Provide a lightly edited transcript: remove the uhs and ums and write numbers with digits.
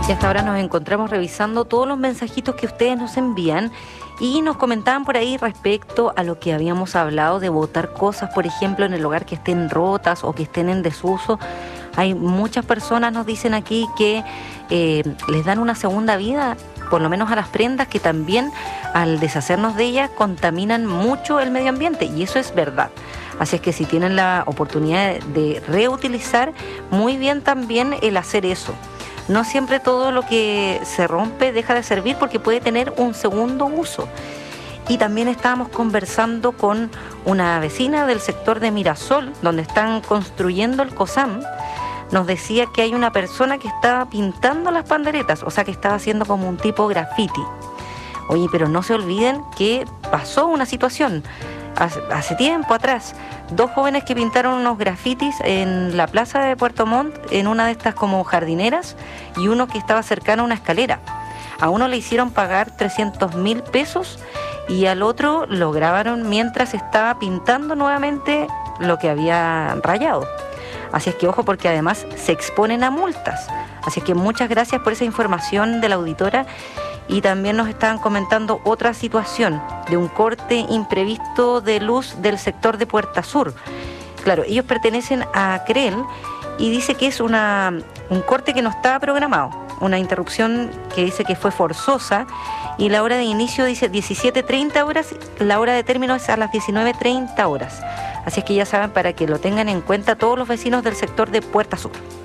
Y hasta ahora nos encontramos revisando todos los mensajitos que ustedes nos envían y nos comentaban por ahí respecto a lo que habíamos hablado de botar cosas, por ejemplo, en el hogar que estén rotas o que estén en desuso. Hay muchas personas, nos dicen aquí, que les dan una segunda vida, por lo menos a las prendas, que también al deshacernos de ellas contaminan mucho el medio ambiente, y eso es verdad. Así es que si tienen la oportunidad de reutilizar, muy bien también el hacer eso. No siempre todo lo que se rompe deja de servir porque puede tener un segundo uso. Y también estábamos conversando con una vecina del sector de Mirasol, donde están construyendo el COSAM. Nos decía que hay una persona que estaba pintando las panderetas, o sea que estaba haciendo como un tipo graffiti. Oye, pero no se olviden que pasó una situación hace tiempo atrás. 2 jóvenes que pintaron unos grafitis en la plaza de Puerto Montt, en una de estas como jardineras, y uno que estaba cercano a una escalera. A uno le hicieron pagar 300.000 pesos y al otro lo grabaron mientras estaba pintando nuevamente lo que había rayado. Así es que ojo, porque además se exponen a multas. Así es que muchas gracias por esa información de la auditora. Y también nos estaban comentando otra situación de un corte imprevisto de luz del sector de Puerta Sur. Claro, ellos pertenecen a CREL y dice que es un corte que no estaba programado, una interrupción que dice que fue forzosa, y la hora de inicio dice 17:30 horas, la hora de término es a las 19:30 horas. Así es que ya saben, para que lo tengan en cuenta todos los vecinos del sector de Puerta Sur.